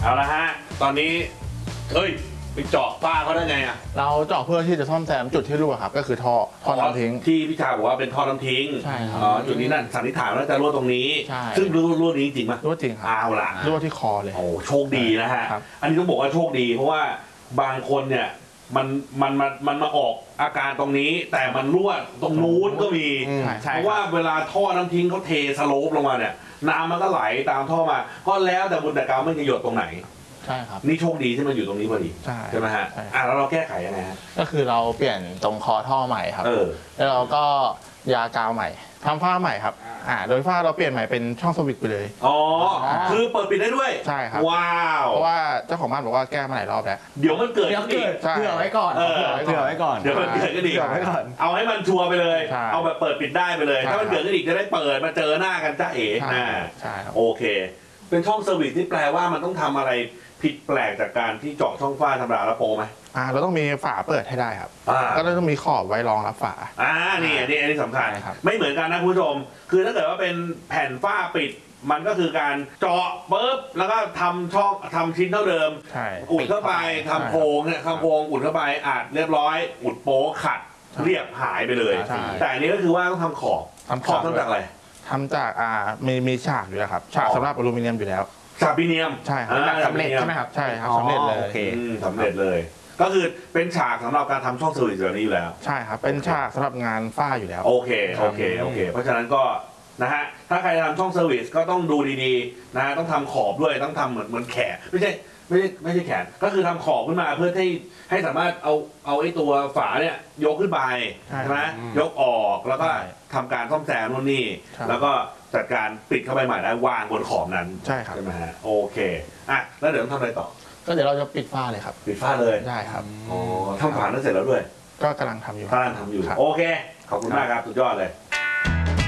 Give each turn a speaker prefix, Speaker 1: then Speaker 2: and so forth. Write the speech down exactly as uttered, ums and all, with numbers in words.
Speaker 1: เอาละฮะตอนนี้เฮ้ยไปเจาะฝ้าเขาได้ไงอ่ะ
Speaker 2: เราเจาะเพื่อที่จะซ่อมแซมจุดที่รั่วครับก็คือท่อท่อน้ำทิ้ง
Speaker 1: ที่พี่ชาบอกว่าเป็นท่อน้ำทิ้ง
Speaker 2: ใช่ครับ
Speaker 1: อ๋อจุดนี้นั่นสันนิษฐานว่าจะรั่วตรงนี้ซึ่งรั่วรั่วนี้จริงไหม
Speaker 2: รั่วจริงครับ
Speaker 1: เอาละ
Speaker 2: รั่วที่คอเลย
Speaker 1: โอ้โชคดีนะฮะอันนี้ต้องบอกว่าโชคดีเพราะว่าบางคนเนี่ยมันมันมันมันมาออกอาการตรงนี้แต่มันรั่วตรงนู้นก็มีเพราะว่าเวลาท่อน้ำทิ้งเขาเทสโลปลงมาเนี่ยน้ำมันก็ไหลตามท่อมาก็แล้วแต่บุญแต่กรรมมันจะหยดตรงไหน
Speaker 2: ใช่ครับ
Speaker 1: นี่โชคดีที่มันอยู่ตรงนี้พอดี
Speaker 2: ใช่
Speaker 1: ใช่ไหมฮะอ่ะแล้วเราแก้ไขยังไงฮะ
Speaker 2: ก็คือเราเปลี่ยนตรงคอท่อใหม่ครับแล้วเราก็ยากาวใหม่ทำฝ้าใหม่ครับอ่าโดยฝ้าเราเปลี่ยนใหม่เป็นช่องสวิตช์ไปเลย
Speaker 1: อ๋อคือเปิดปิดได้ด้วย
Speaker 2: ใช่ครับ
Speaker 1: ว้าว
Speaker 2: เพราะว่าเจ้าของบ้านบอกว่าแก้มาหลายรอบแล้ว
Speaker 1: เดี๋ยวมันเกิด
Speaker 3: เดี๋ยวเกิดเผื่อไว้ก่อนเผื่อไว้ก่อน
Speaker 1: เดี๋ยวมันเกิดก็ดีเอาให้มันชัวร์ไปเลยเอาแบบเปิดปิดได้ไปเลยถ้ามันเกิดก็ดีจะได้เปิดมาเจอหน้ากันจ้าเอ๋
Speaker 2: ใช่
Speaker 1: โอเคเป็นช่องเซอร์วิสที่แปลว่ามันต้องทำอะไรผิดแปลกจากการที่เจาะช่องฝ้าธรรมดาแล้วโปไหม
Speaker 2: อ่าเราต้องมีฝาเปิดให้ได้ครับก็ต้องมีขอบไว้รองรับฝา
Speaker 1: อ่านี่อันนี้อันนี้สำคัญไม่เหมือนกันนะคุณผู้ชมคือถ้าเกิดว่าเป็นแผ่นฝ้าปิดมันก็คือการเจาะปุ๊บแล้วก็ทำช่องทำชิ้นเท่าเดิมอุดเข้าไปทำโครงเนี่ยทำโครงอุดเข้าไปอัดเรียบร้อยอุดโป๊ขัดเรียบหายไปเลยแต่อันนี้ก็คือว่าต้องทำขอบ
Speaker 2: ทำ
Speaker 1: ขอบทำจากอะไร
Speaker 2: ทำจากอ่ามีมีฉากอยู่แล้วครับฉากสำหรับอลูมิเนียมอยู่แล้ว
Speaker 1: ฉากอลูมิเนียม
Speaker 2: ใช่ครับ
Speaker 3: สำเร็จใช่ไหมครับ
Speaker 2: ใช่ครับสำเร็จเลย
Speaker 1: โอเคสำเร็จเลยก็คือเป็นฉากสำหรับการทำช่องเซอร์วิสแบบนี้อยู่แล้ว
Speaker 2: ใช่ครับเป็นฉากสำหรับงานฝ้าอยู่แล้ว
Speaker 1: โอเคโอเคโอเคเพราะฉะนั้นก็นะฮะถ้าใครทำช่องเซอร์วิสก็ต้องดูดีๆนะต้องทำขอบด้วยต้องทำเหมือนเหมือนแขนไม่ใช่ไม่ใช่ไม่ใช่แขนก็คือทำขอบขึ้นมาเพื่อให้ให้สามารถเอาเอาไอ้ตัวฝาเนี่ยยกขึ้นไปใช่ไหมยกออกแล้วก็ทำการซ่อมแซมนู่นนี่แล้วก็จัดการปิดเข้าไปใหม่ได้วางบนขอบนั้น
Speaker 2: ใช่ครับ
Speaker 1: ใช่ไหมฮะโอเคอ่ะแล้วเดี๋ยวต้องทำอะไรต่อ
Speaker 2: ก็เดี๋ยวเราจะปิดฝ้าเลยครับ
Speaker 1: ปิดฝ้าเลย
Speaker 2: ได้ครับ
Speaker 1: อ๋อทำฝาแล้วเสร็จแล้วด้วย
Speaker 2: ก็กำลังทำอยู่
Speaker 1: กำลังทำอยู่โอเคขอบคุณมากครับสุดยอดเลย